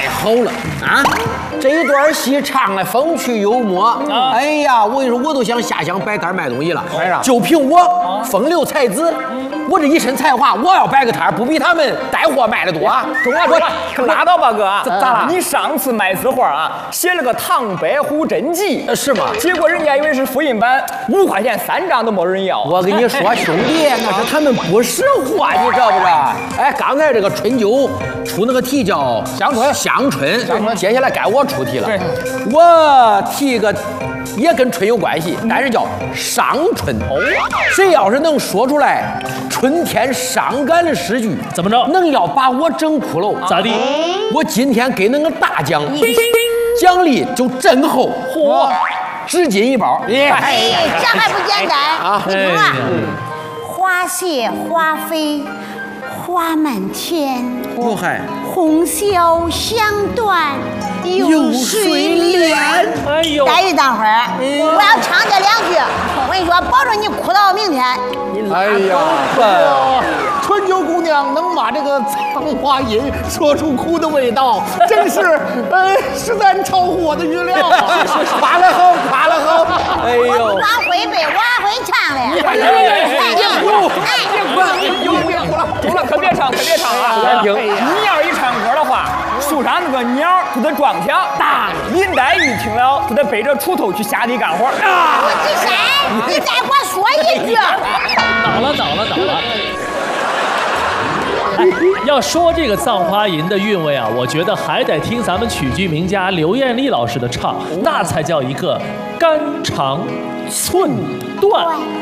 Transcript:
太好了啊！这段戏唱的风趣幽默，哎呀，我跟你说，我都想下乡摆摊卖东西了。 为啥？ 就凭我风流才子，我这一身才华，我要摆个摊，不比他们带货卖的多？ 中了，可拉倒吧，哥！ 咋了？ 你上次卖字画啊，写了个《唐伯虎真迹》， 是吗？ 结果人家以为是复印版，5块钱3张都没人要。 我跟你说，兄弟，那是他们不识货，你知道不知道？哎，刚才这个春秋出那个题叫乡春，接下来该我出题了。我提个也跟春有关系，但是叫伤春。谁要是能说出来春天伤感的诗句， 怎么着？ 能要把我整哭了？ 咋地？ 我今天给恁个大奖，奖励就真厚，纸巾1包。 哎，这还不简单啊！ 你听啊，花谢花飞花满天， 哟嗨， 红消香断有谁怜。 哎呦， 待一等会儿，我要唱这2句，我跟你说，保证你哭到明天。 哎呀， 春秋姑娘能把这个藏花吟说出哭的味道，真是实在超乎我的预料。 夸了好，夸了好。哎我不呦， 光会背，我还会唱嘞。 中了，可别唱啊！你要一唱歌的话，树上那个鸟就得撞墙，林黛玉听了就得背着锄头去下地干活。 我是谁？你再给我说一句。 倒了。哎，要说这个《葬花吟》的韵味啊，我觉得还得听咱们曲剧名家刘艳丽老师的唱，那才叫一个肝肠寸断。